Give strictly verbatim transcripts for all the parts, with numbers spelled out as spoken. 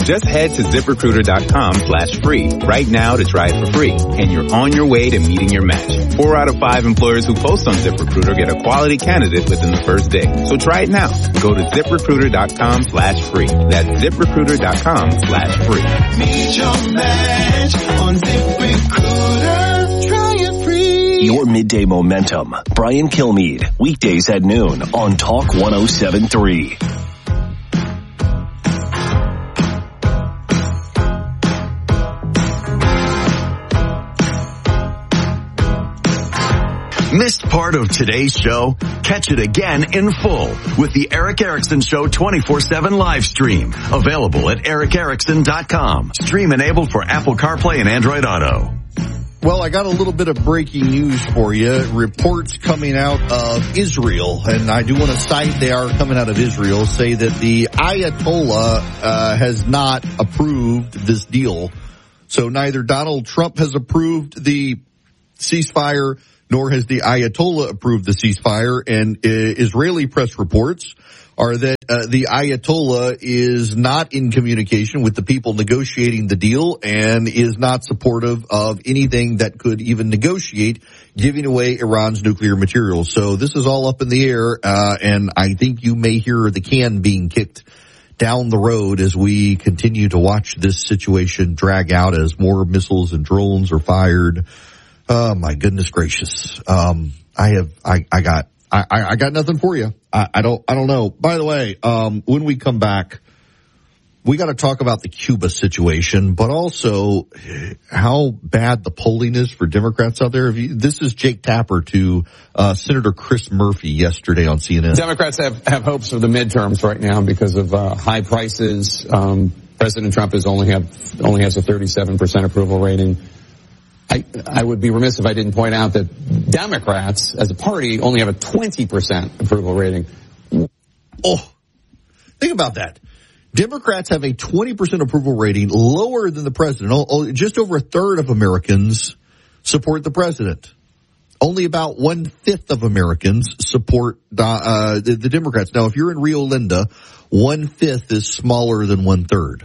Just head to ZipRecruiter.com slash free right now to try it for free, and you're on your way to meeting your match. Four out of five employers who post on ZipRecruiter get a quality candidate within the first day. So try it now. Go to ZipRecruiter.com slash free. That's ZipRecruiter.com slash free. Meet your match on ZipRecruiter. Try it free. Your midday momentum. Brian Kilmeade. Weekdays at noon on Talk one oh seven point three. Missed part of today's show? Catch it again in full with the Eric Erickson Show twenty-four seven live stream. Available at eric erickson dot com. Stream enabled for Apple CarPlay and Android Auto. Well, I got a little bit of breaking news for you. Reports coming out of Israel, and I do want to cite they are coming out of Israel, say that the Ayatollah uh, has not approved this deal. So neither Donald Trump has approved the ceasefire, nor has the Ayatollah approved the ceasefire. And uh, Israeli press reports are that uh, the Ayatollah is not in communication with the people negotiating the deal and is not supportive of anything that could even negotiate giving away Iran's nuclear materials. So this is all up in the air, uh, and I think you may hear the can being kicked down the road as we continue to watch this situation drag out as more missiles and drones are fired. Oh my goodness gracious. Um, I have, I, I got, I, I got nothing for you. I, I don't, I don't know. By the way, um, when we come back, we got to talk about the Cuba situation, but also how bad the polling is for Democrats out there. If you, this is Jake Tapper to, uh, Senator Chris Murphy yesterday on C N N. Democrats have, have hopes for the midterms right now because of, uh, high prices. Um, President Trump is only have, only has a thirty-seven percent approval rating. I, I would be remiss if I didn't point out that Democrats, as a party, only have a twenty percent approval rating. Oh, think about that. Democrats have a twenty percent approval rating, lower than the president. Oh, oh, just over a third of Americans support the president. Only about one-fifth of Americans support uh, the, the Democrats. Now, if you're in Rio Linda, one-fifth is smaller than one-third.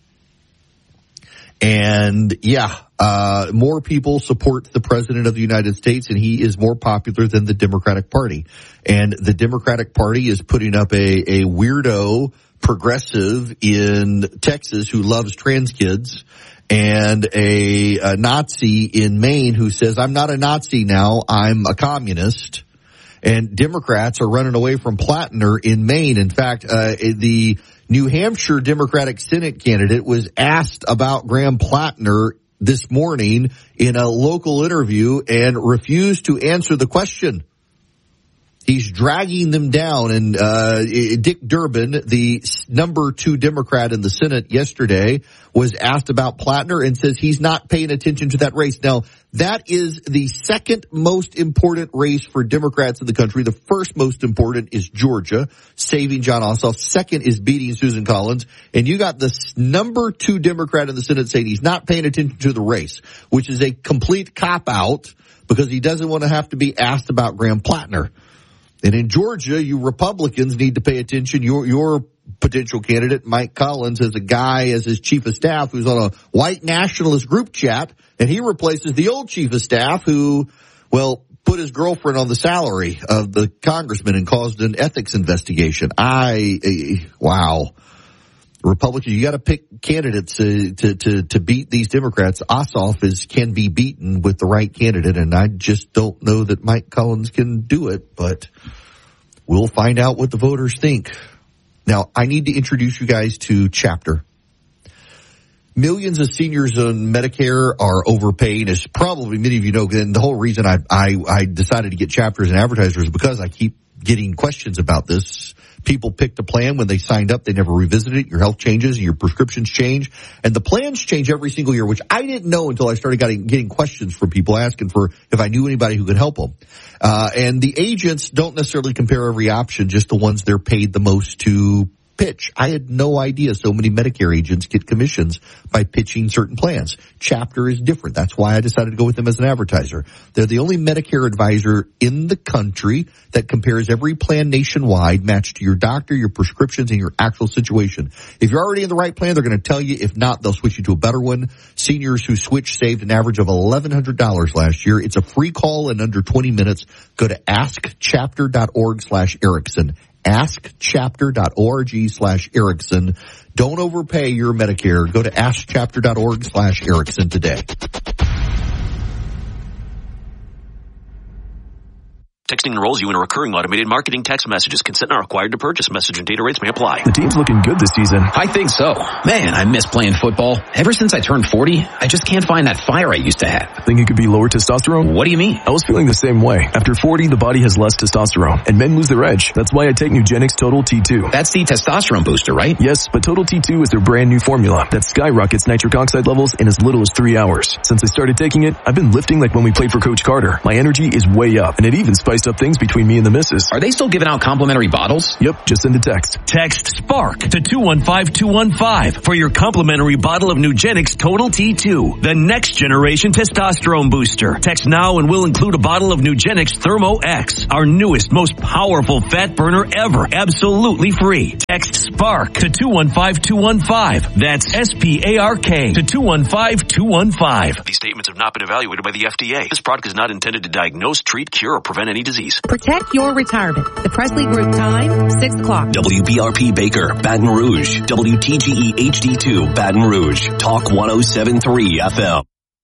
And yeah, uh, more people support the president of the United States, and he is more popular than the Democratic Party. And the Democratic Party is putting up a, a weirdo progressive in Texas who loves trans kids, and a, a Nazi in Maine who says, I'm not a Nazi now, I'm a communist. And Democrats are running away from Plattner in Maine. In fact, uh, the New Hampshire Democratic Senate candidate was asked about Graham Plattner this morning in a local interview and refused to answer the question. He's dragging them down. And uh Dick Durbin, the number two Democrat in the Senate yesterday, was asked about Plattner and says he's not paying attention to that race. Now, that is the second most important race for Democrats in the country. The first most important is Georgia, saving John Ossoff. Second is beating Susan Collins. And you got the number two Democrat in the Senate saying he's not paying attention to the race, which is a complete cop-out because he doesn't want to have to be asked about Graham Plattner. And in Georgia, you Republicans need to pay attention. Your, your potential candidate, Mike Collins, has a guy as his chief of staff who's on a white nationalist group chat, and he replaces the old chief of staff who, well, put his girlfriend on the salary of the congressman and caused an ethics investigation. I, uh, wow. Republicans, you got to pick candidates uh, to to to beat these Democrats. Ossoff is can be beaten with the right candidate, and I just don't know that Mike Collins can do it. But we'll find out what the voters think. Now, I need to introduce you guys to Chapter. Millions of seniors on Medicare are overpaid, as probably many of you know. And the whole reason I I, I decided to get Chapter as an advertiser is because I keep getting questions about this. People picked a plan when they signed up. They never revisited it. Your health changes, your prescriptions change, and the plans change every single year, which I didn't know until I started getting, getting questions from people asking for if I knew anybody who could help them. Uh, and the agents don't necessarily compare every option, just the ones they're paid the most to pitch. I had no idea so many Medicare agents get commissions by pitching certain plans. Chapter is different. That's why I decided to go with them as an advertiser. They're the only Medicare advisor in the country that compares every plan nationwide, matched to your doctor, your prescriptions, and your actual situation. If you're already in the right plan, they're going to tell you. If not, they'll switch you to a better one. Seniors who switch saved an average of eleven hundred dollars last year. It's a free call in under twenty minutes. Go to askchapter.org slash Erickson. askchapter.org slash Erickson. Don't overpay your Medicare. Go to askchapter.org slash Erickson today. Texting enrolls you in a recurring automated marketing text messages. Consent not required to purchase. Message and data rates may apply. The team's looking good this season. I think so. Man, I miss playing football. Ever since I turned forty, I just can't find that fire I used to have. Think it could be lower testosterone? What do you mean? I was feeling the same way. After forty, the body has less testosterone, and men lose their edge. That's why I take Nugenix Total T two. That's the testosterone booster, right? Yes, but Total T two is their brand new formula that skyrockets nitric oxide levels in as little as three hours. Since I started taking it, I've been lifting like when we played for Coach Carter. My energy is way up, and it even spiced up things between me and the missus. Are they still giving out complimentary bottles? Yep, just send a text. Text SPARK to two one five two one five for your complimentary bottle of Nugenix Total T two, the next generation testosterone booster. Text now and we'll include a bottle of Nugenix Thermo X, our newest, most powerful fat burner ever, absolutely free. Text SPARK to two one five two one five. That's S P A R K to two one five two one five. These statements have not been evaluated by the F D A. This product is not intended to diagnose, treat, cure, or prevent any disease. Protect your retirement. The Presley Group time, six o'clock. W B R P Baker, Baton Rouge. W T G E H D two, Baton Rouge. Talk one oh seven point three F M.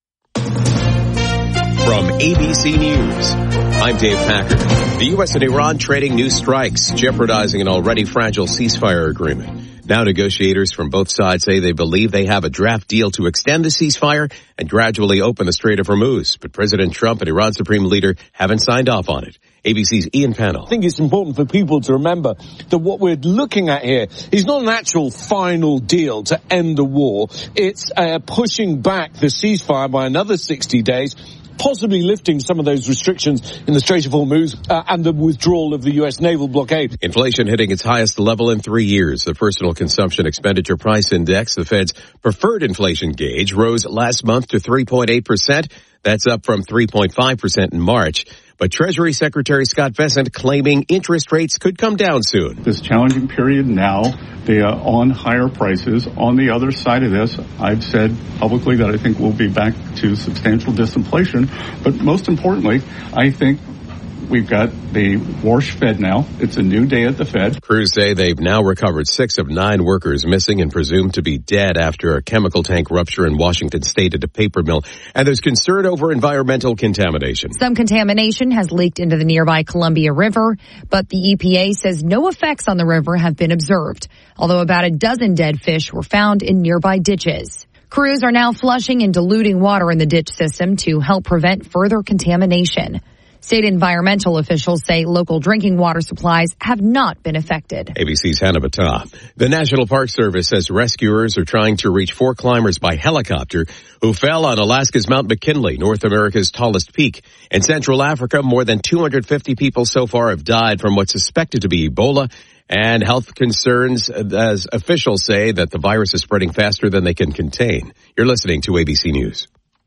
From A B C News, I'm Dave Packard. The U S and Iran trading new strikes, jeopardizing an already fragile ceasefire agreement. Now negotiators from both sides say they believe they have a draft deal to extend the ceasefire and gradually open the Strait of Hormuz. But President Trump and Iran's supreme leader haven't signed off on it. A B C's Ian Pannell. I think it's important for people to remember that what we're looking at here is not an actual final deal to end the war. It's uh, pushing back the ceasefire by another sixty days, possibly lifting some of those restrictions in the Strait of Hormuz uh, and the withdrawal of the U S naval blockade. Inflation hitting its highest level in three years. The Personal Consumption Expenditure Price Index, the Fed's preferred inflation gauge, rose last month to three point eight percent. That's up from three point five percent in March. But Treasury Secretary Scott Bessent claiming interest rates could come down soon. This challenging period now, they are on higher prices. On the other side of this, I've said publicly that I think we'll be back to substantial disinflation. But most importantly, I think we've got the Warsh Fed now. It's a new day at the Fed. Crews say they've now recovered six of nine workers missing and presumed to be dead after a chemical tank rupture in Washington State at a paper mill. And there's concern over environmental contamination. Some contamination has leaked into the nearby Columbia River, but the E P A says no effects on the river have been observed, although about a dozen dead fish were found in nearby ditches. Crews are now flushing and diluting water in the ditch system to help prevent further contamination. State environmental officials say local drinking water supplies have not been affected. A B C's Hannah Battah. The National Park Service says rescuers are trying to reach four climbers by helicopter who fell on Alaska's Mount McKinley, North America's tallest peak. In Central Africa, more than two hundred fifty people so far have died from what's suspected to be Ebola. And health concerns, as officials say, that the virus is spreading faster than they can contain. You're listening to A B C News.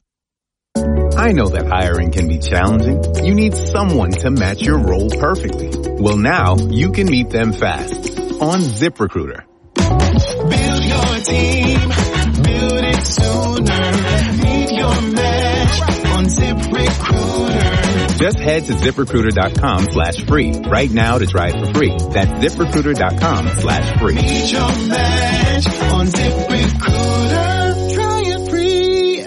I know that hiring can be challenging. You need someone to match your role perfectly. Well, now you can meet them fast on ZipRecruiter. Build your team, build it sooner. Meet your match on ZipRecruiter. Just head to ZipRecruiter.com slash free right now to try it for free. That's ZipRecruiter.com slash free. Meet your match on ZipRecruiter. Try it free.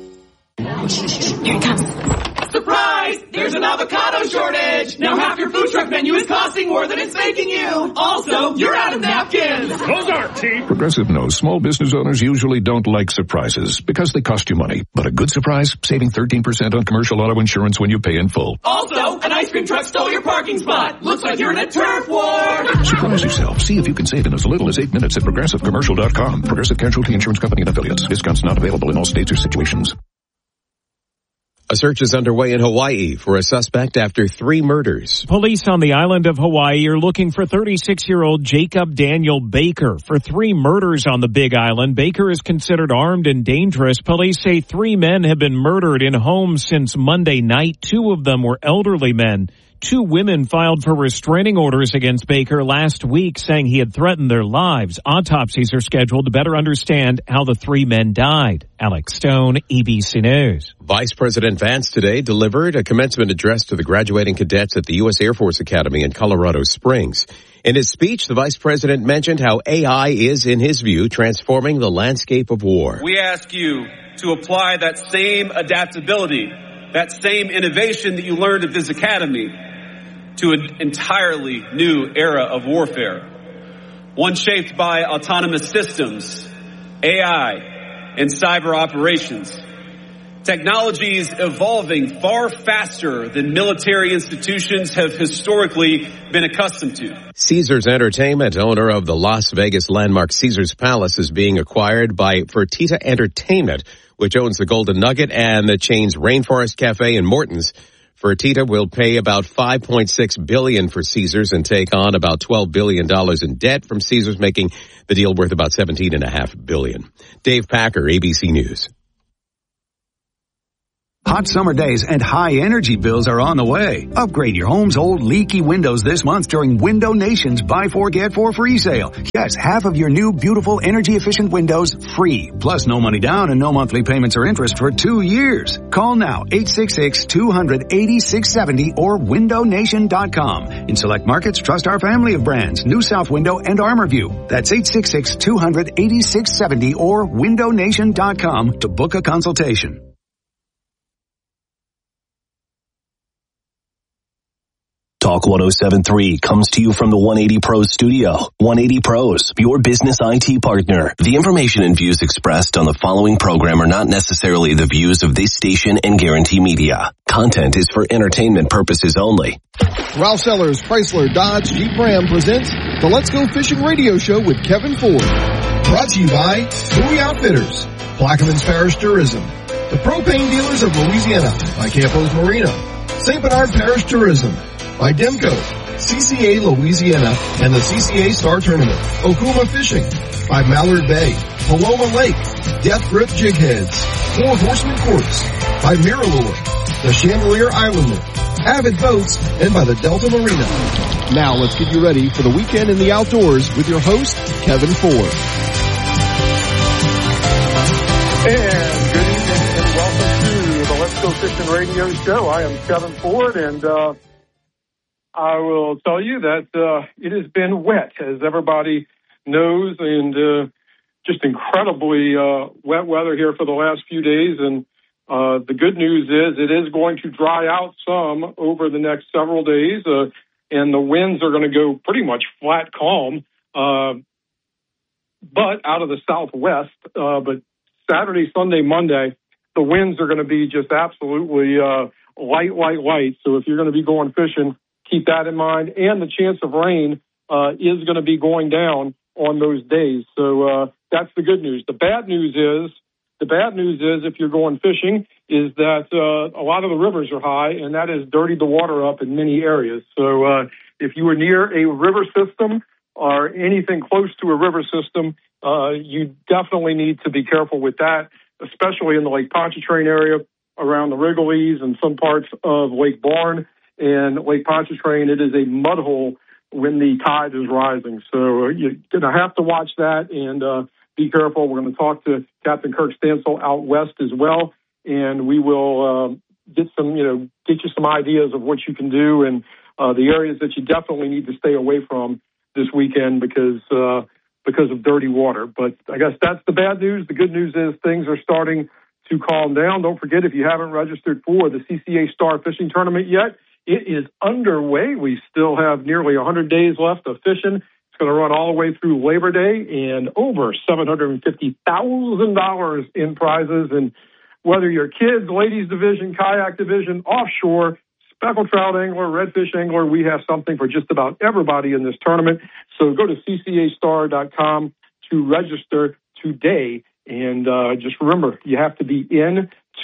Here it comes. Surprise! There's an avocado shortage! Now half your food truck menu is costing more than it's making you! Also, you're out of napkins! Those aren't cheap! Progressive knows small business owners usually don't like surprises because they cost you money. But a good surprise, saving thirteen percent on commercial auto insurance when you pay in full. Also, an ice cream truck stole your parking spot! Looks like you're in a turf war! Surprise yourself. See if you can save in as little as eight minutes at Progressive Commercial dot com. Progressive Casualty Insurance Company and Affiliates. Discounts not available in all states or situations. A search is underway in Hawaii for a suspect after three murders. Police on the island of Hawaii are looking for thirty-six-year-old Jacob Daniel Baker for three murders on the Big Island. Baker is considered armed and dangerous. Police say three men have been murdered in homes since Monday night. Two of them were elderly men. Two women filed for restraining orders against Baker last week, saying he had threatened their lives. Autopsies are scheduled to better understand how the three men died. Alex Stone, E B C News. Vice President Vance today delivered a commencement address to the graduating cadets at the U S Air Force Academy in Colorado Springs. In his speech, the vice president mentioned how A I is, in his view, transforming the landscape of war. We ask you to apply that same adaptability, that same innovation that you learned at this academy to an entirely new era of warfare. One shaped by autonomous systems, A I, and cyber operations. Technologies evolving far faster than military institutions have historically been accustomed to. Caesars Entertainment, owner of the Las Vegas landmark Caesars Palace, is being acquired by Fertitta Entertainment, which owns the Golden Nugget and the chain's Rainforest Cafe in Morton's. Fertitta will pay about five point six billion dollars for Caesars and take on about twelve billion dollars in debt from Caesars, making the deal worth about seventeen point five billion dollars. Dave Packer, A B C News. Hot summer days and high energy bills are on the way. Upgrade your home's old leaky windows this month during Window Nation's Buy Four Get Four free sale. Yes, half of your new beautiful energy efficient windows free. Plus no money down and no monthly payments or interest for two years. Call now eight six six, two hundred, eighty-six seventy or window nation dot com. In select markets, trust our family of brands, New South Window and ArmorView. That's eight six six, two hundred, eighty-six seventy or window nation dot com to book a consultation. Talk one oh seven point three comes to you from the one eighty Pros studio. one eighty Pros, your business I T partner. The information and views expressed on the following program are not necessarily the views of this station and Guarantee Media. Content is for entertainment purposes only. Ralph Sellers Chrysler Dodge Jeep Ram presents the Let's Go Fishing Radio Show with Kevin Ford. Brought to you by Bowie Outfitters, Plaquemines Parish Tourism, the Propane Dealers of Louisiana by Campos Marina, Saint Bernard Parish Tourism, by Demco, C C A Louisiana, and the C C A Star Tournament. Okuma Fishing, by Mallard Bay, Paloma Lake, Death Grip Jig Heads, Four Horsemen Courts, by Miralure, the Chandelier Islander, Avid Boats, and by the Delta Marina. Now let's get you ready for the weekend in the outdoors with your host, Kevin Ford. And good evening and welcome to the Let's Go Fishing Radio Show. I am Kevin Ford, and uh I will tell you that uh, it has been wet, as everybody knows, and uh, just incredibly uh, wet weather here for the last few days. And uh, the good news is it is going to dry out some over the next several days, uh, and the winds are going to go pretty much flat calm, uh, but out of the southwest. Uh, but Saturday, Sunday, Monday, the winds are going to be just absolutely uh, light, light, light. So if you're going to be going fishing, keep that in mind. And the chance of rain uh, is going to be going down on those days. So uh, that's the good news. The bad news is, the bad news is if you're going fishing, is that uh, a lot of the rivers are high, and that has dirtied the water up in many areas. So uh, if you are near a river system or anything close to a river system, uh, you definitely need to be careful with that, especially in the Lake Pontchartrain area, around the Wrigley's and some parts of Lake Barn. And Lake Pontchartrain, it is a mud hole when the tide is rising. So you're going to have to watch that and uh, be careful. We're going to talk to Captain Kirk Stansel out west as well, and we will uh, get some, you know, get you some ideas of what you can do and uh, the areas that you definitely need to stay away from this weekend because uh, because of dirty water. But I guess that's the bad news. The good news is things are starting to calm down. Don't forget, if you haven't registered for the C C A Star Fishing Tournament yet, it is underway. We still have nearly one hundred days left of fishing. It's going to run all the way through Labor Day and over seven hundred fifty thousand dollars in prizes. And whether you're kids, ladies division, kayak division, offshore, speckled trout angler, redfish angler, we have something for just about everybody in this tournament. So go to C C A star dot com to register today. And uh, just remember, you have to be in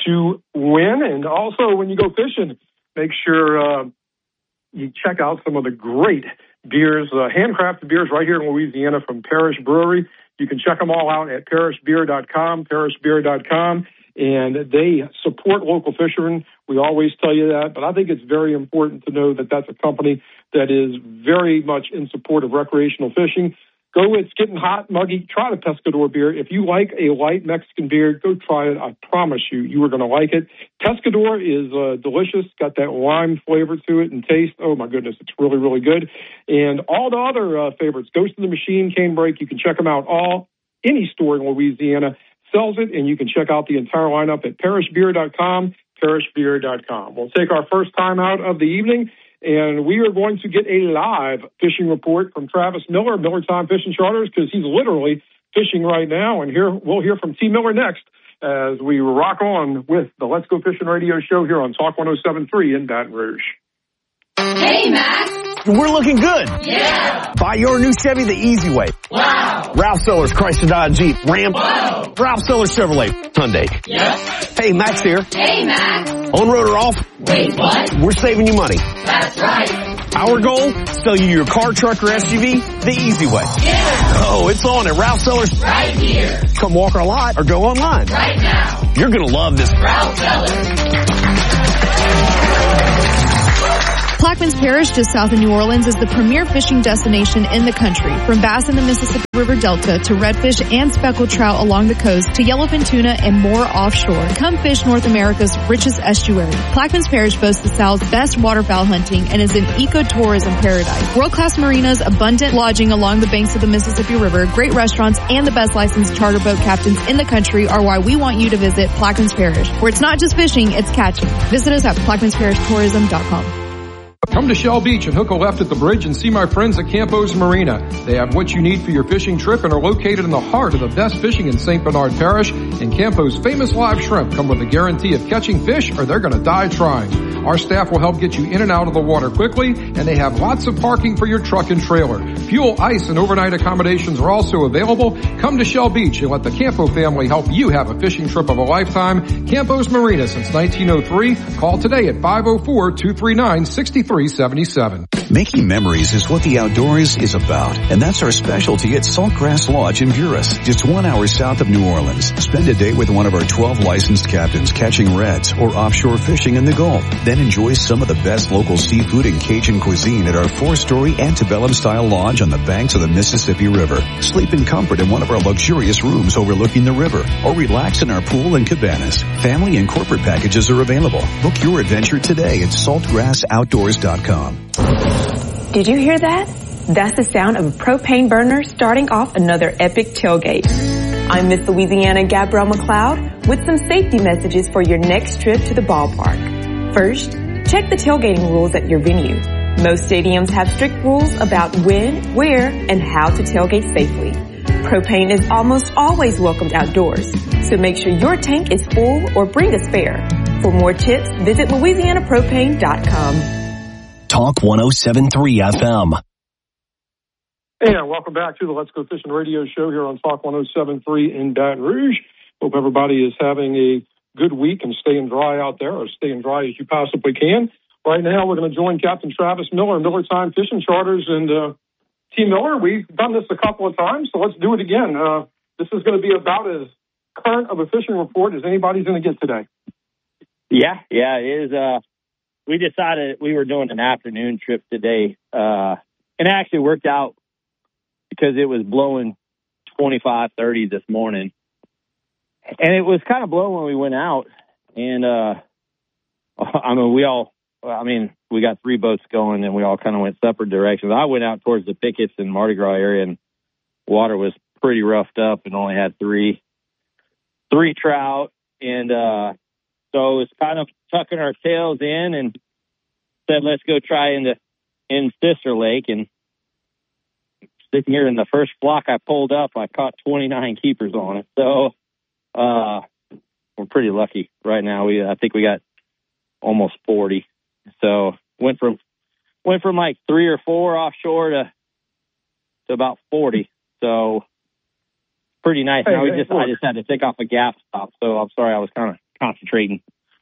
to win. And also, when you go fishing, make sure uh, you check out some of the great beers, uh, handcrafted beers right here in Louisiana from Parish Brewery. You can check them all out at parish beer dot com, parish beer dot com. And they support local fishermen. We always tell you that, but I think it's very important to know that that's a company that is very much in support of recreational fishing. Go, it's getting hot, muggy. Try the Pescador beer. If you like a light Mexican beer, go try it. I promise you, you are going to like it. Pescador is uh, delicious. Got that lime flavor to it and taste. Oh, my goodness, it's really, really good. And all the other uh, favorites, Ghost in the Machine, Canebrake, you can check them out all. Any store in Louisiana sells it, and you can check out the entire lineup at parish beer dot com, parish beer dot com. We'll take our first time out of the evening, and we are going to get a live fishing report from Travis Miller, Miller Time Fishing Charters, because he's literally fishing right now. And here we'll hear from T. Miller next as we rock on with the Let's Go Fishing Radio Show here on Talk one oh seven point three in Baton Rouge. Hey, Max. We're looking good. Yeah. Buy your new Chevy the easy way. Wow. Ralph Sellers, Chrysler Dodge Jeep, Ram. Whoa. Ralph Sellers Chevrolet, Hyundai. Yep. Hey, Max here. Hey, Max. On road or off? Wait, what? We're saving you money. That's right. Our goal? Sell you your car, truck, or S U V the easy way. Yeah. Oh, it's on at Ralph Sellers. Right here. Come walk our lot or go online. Right now. You're going to love this. Ralph Sellers. Plaquemines Parish, just south of New Orleans, is the premier fishing destination in the country. From bass in the Mississippi River Delta to redfish and speckled trout along the coast to yellowfin tuna and more offshore. Come fish North America's richest estuary. Plaquemines Parish boasts the South's best waterfowl hunting and is an ecotourism paradise. World-class marinas, abundant lodging along the banks of the Mississippi River, great restaurants, and the best licensed charter boat captains in the country are why we want you to visit Plaquemines Parish, where it's not just fishing, it's catching. Visit us at plaquemines parish tourism dot com. Come to Shell Beach and hook a left at the bridge and see my friends at Campos Marina. They have what you need for your fishing trip and are located in the heart of the best fishing in Saint Bernard Parish. And Campos' famous live shrimp come with a guarantee of catching fish or they're going to die trying. Our staff will help get you in and out of the water quickly, and they have lots of parking for your truck and trailer. Fuel, ice, and overnight accommodations are also available. Come to Shell Beach and let the Campo family help you have a fishing trip of a lifetime. Campos Marina since nineteen oh three. Call today at five oh four, two three nine, six three seven seven. Making memories is what the outdoors is about, and that's our specialty at Saltgrass Lodge in Buras, just one hour south of New Orleans. Spend a day with one of our twelve licensed captains catching reds or offshore fishing in the Gulf. Then enjoy some of the best local seafood and Cajun cuisine at our four-story antebellum-style lodge on the banks of the Mississippi River. Sleep in comfort in one of our luxurious rooms overlooking the river, or relax in our pool and cabanas. Family and corporate packages are available. Book your adventure today at saltgrass outdoors dot com. Did you hear that? That's the sound of a propane burner starting off another epic tailgate. I'm Miss Louisiana Gabrielle McLeod with some safety messages for your next trip to the ballpark. First, check the tailgating rules at your venue. Most stadiums have strict rules about when, where, and how to tailgate safely. Propane is almost always welcomed outdoors, so make sure your tank is full or bring a spare. For more tips, visit louisiana propane dot com. Talk one oh seven point three F M. And welcome back to the Let's Go Fishing Radio Show here on Talk one oh seven point three in Baton Rouge. Hope everybody is having a good week and staying dry out there, or staying dry as you possibly can. Right now, we're going to join Captain Travis Miller, Miller Time Fishing Charters. And uh, T. Miller, we've done this a couple of times, so let's do it again. Uh, this is going to be about as current of a fishing report as anybody's going to get today. Yeah, yeah, it is. Uh, we decided we were doing an afternoon trip today, uh, and it actually worked out because it was blowing twenty-five, thirty this morning. And it was kind of blowing when we went out. And, uh, I mean, we all, I mean, we got three boats going and we all kind of went separate directions. I went out towards the Pickets and Mardi Gras area, and water was pretty roughed up and only had three, three trout. And, uh, so it was kind of tucking our tails in and said, let's go try in the, in Sister Lake. And sitting here in the first flock I pulled up, I caught twenty-nine keepers on it. So, uh, we're pretty lucky right now. We, I think we got almost forty. So went from, went from like three or four offshore to, to about forty. So pretty nice. Hey, now we hey, just, look. I just had to take off a gaff stop. So I'm sorry, I was kind of concentrating.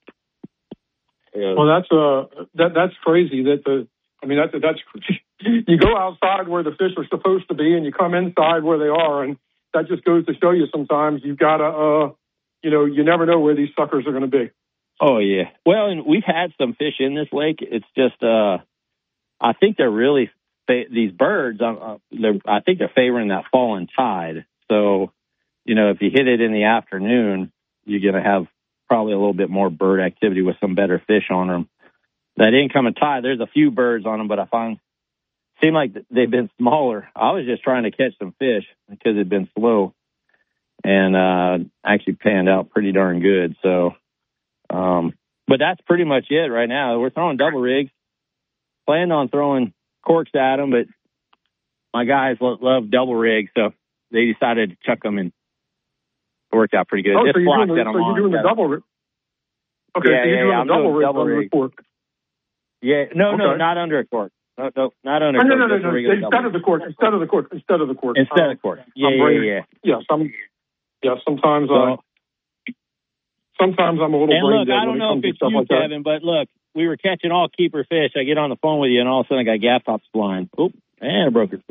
Well, that's uh, that that's crazy. That the, I mean, that's that's you go outside where the fish are supposed to be, and you come inside where they are, and that just goes to show you sometimes you've got to, uh, you know, you never know where these suckers are going to be. Oh yeah. Well, and we've had some fish in this lake. It's just, uh, I think they're really fa- these birds. Uh, they're, I think they're favoring that falling tide. So, you know, if you hit it in the afternoon, you're going to have probably a little bit more bird activity with some better fish on them. That incoming tide, there's a few birds on them, but I find seem like they've been smaller. I was just trying to catch some fish because it'd been slow, and uh, actually panned out pretty darn good. So, um, but that's pretty much it right now. We're throwing double rigs. Planned on throwing corks at them, but my guys lo- love double rigs, so they decided to chuck them, and it worked out pretty good. Oh, this so you're doing, doing, the, the, so you're doing the double rig. Okay, yeah, so you're yeah, doing yeah, the double rig double under rig. the cork. Yeah, no, okay. no, not under a cork. No, no, not under Oh, a no, cork. no, no, just a no. regular Instead double of the cork, instead of the cork, instead of the cork. Instead um, of cork. Yeah, I'm yeah, brain, yeah. Yeah, some, yeah, sometimes, So, uh, sometimes I'm a little and brain look, dead I when don't it know comes if to it's stuff you, like that. Kevin, but look, we were catching all keeper fish. I get on the phone with you, and all of a sudden I got gaff tops flying. Oop, and I broke it.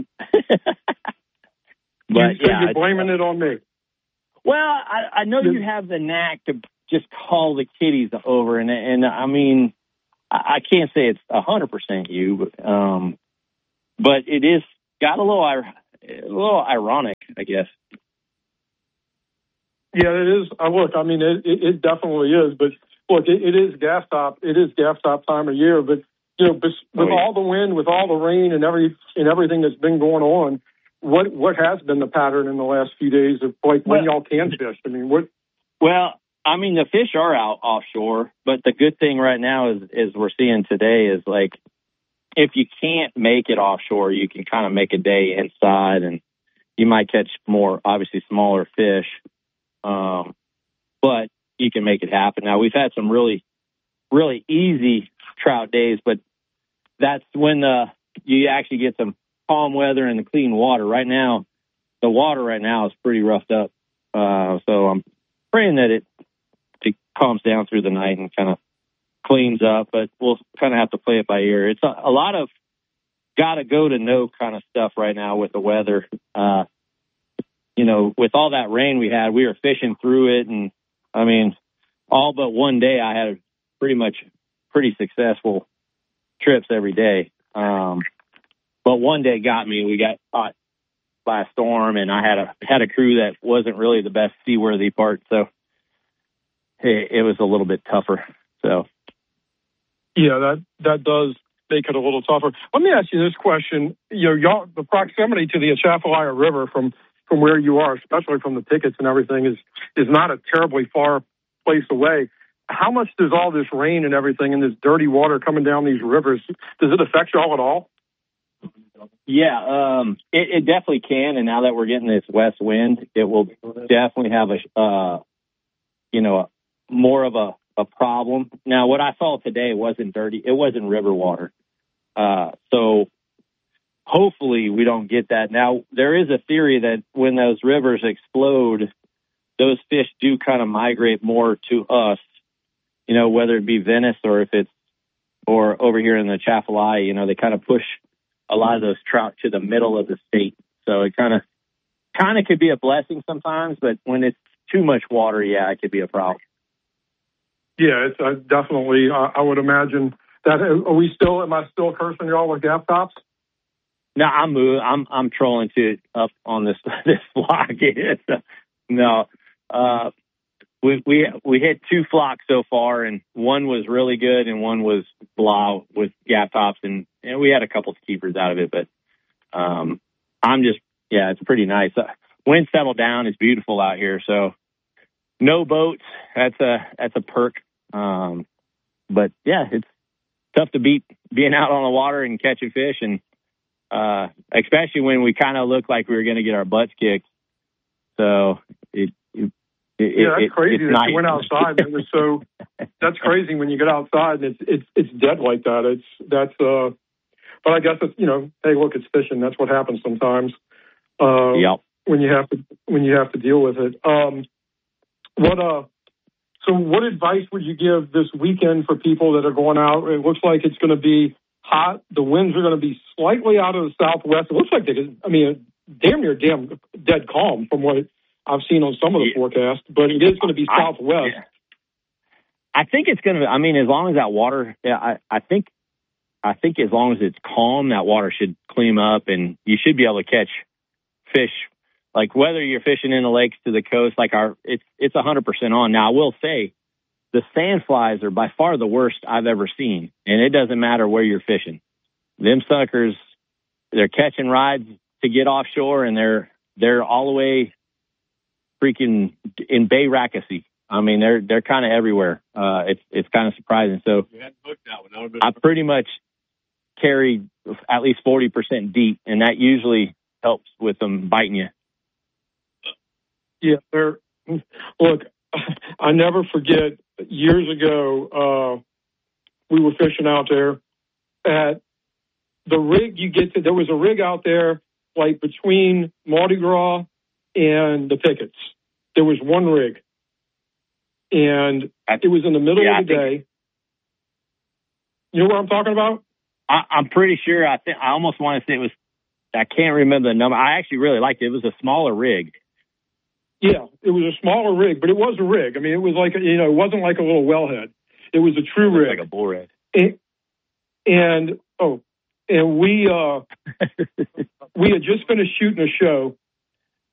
But you, so yeah, you're blaming it on me. well, I, I know you have the knack to just call the kiddies over, and and I mean, I, I can't say it's a hundred percent you, but um, but it is got a little a little ironic, I guess. Yeah, it is. Uh, look, I mean, it, it, it definitely is. But look, it, it is gaff top. It is gaff top time of year. But you know, with Oh, yeah. all the wind, with all the rain, and every and everything that's been going on, what what has been the pattern in the last few days of like when Well- y'all can fish? I mean, what? Well, I mean, the fish are out offshore, but the good thing right now is, is we're seeing today is like, if you can't make it offshore, you can kind of make a day inside, and you might catch more, obviously smaller fish, um, but you can make it happen. Now, we've had some really, really easy trout days, but that's when the, you actually get some calm weather and the clean water. Right now, the water right now is pretty roughed up, uh, so I'm praying that it it calms down through the night and kind of cleans up, but we'll kind of have to play it by ear. It's a, a lot of got to go to know kind of stuff right now with the weather. Uh, you know, with all that rain we had, we were fishing through it. And I mean, all but one day I had pretty much pretty successful trips every day. Um, but one day got me, we got caught by a storm, and I had a, had a crew that wasn't really the best seaworthy part. So it, it was a little bit tougher. So. Yeah, that that does make it a little tougher. Let me ask you this question: you know, y'all, the proximity to the Atchafalaya River from from where you are, especially from the tickets and everything, is is not a terribly far place away. How much does all this rain and everything and this dirty water coming down these rivers, does it affect y'all at all? Yeah, um, it, it definitely can. And now that we're getting this west wind, it will definitely have a, uh, you know, a, more of a, a problem. Now, what I saw today wasn't dirty. It wasn't river water. Uh, so hopefully we don't get that. Now, there is a theory that when those rivers explode, those fish do kind of migrate more to us, you know, whether it be Venice or if it's, or over here in the Atchafalaya, you know, they kind of push a lot of those trout to the middle of the state. So it kind of, kind of could be a blessing sometimes, but when it's too much water, yeah, it could be a problem. Yeah, it's uh, definitely. Uh, I would imagine that. Are we still? Am I still cursing y'all with gaff tops? No, I'm moving. I'm I'm trolling to up on this this flock. no, uh, we we we hit two flocks so far, and one was really good, and one was blah with gaff tops, and, and we had a couple of keepers out of it. But um, I'm just yeah, it's pretty nice. Uh, wind settled down. It's beautiful out here, so. No boats. That's a that's a perk. Um, but yeah, it's tough to beat being out on the water and catching fish, and uh, especially when we kind of looked like we were going to get our butts kicked. So it, it, it yeah, that's it, crazy it's that nice. you went outside. And it was so. That's crazy when you get outside and it's it's it's dead like that. It's that's. Uh, but I guess it's you know, hey, look, it's fishing. That's what happens sometimes. Uh, yep. When you have to when you have to deal with it. Um, What uh? So what advice would you give this weekend for people that are going out? It looks like it's going to be hot. The winds are going to be slightly out of the southwest. It looks like they could, I mean, damn near damn dead calm from what I've seen on some of the yeah. forecasts, but it is going to be southwest. I, yeah. I think it's going to, I mean, as long as that water, yeah, I, I think, I think as long as it's calm, that water should clean up and you should be able to catch fish. Like whether you're fishing in the lakes to the coast, like our, it's, it's a hundred percent on. Now I will say the sand flies are by far the worst I've ever seen. And it doesn't matter where you're fishing. Them suckers, they're catching rides to get offshore and they're, they're all the way freaking in Bay Rackesee. I mean, they're, they're kind of everywhere. Uh, it's, it's kind of surprising. So I pretty much carry at least forty percent deep and that usually helps with them biting you. Yeah, they're, look, I never forget years ago, uh, we were fishing out there at the rig you get to, there was a rig out there like between Mardi Gras and the Pickets. There was one rig and it was in the middle yeah, of the day. You know what I'm talking about? I, I'm pretty sure. I think I almost want to say it was, I can't remember the number. I actually really liked it. It was a smaller rig. Yeah, it was a smaller rig, but it was a rig. I mean, it was like, a, you know, it wasn't like a little wellhead. It was a true rig. Like a bull rig. And, and oh, and we, uh, we had just finished shooting a show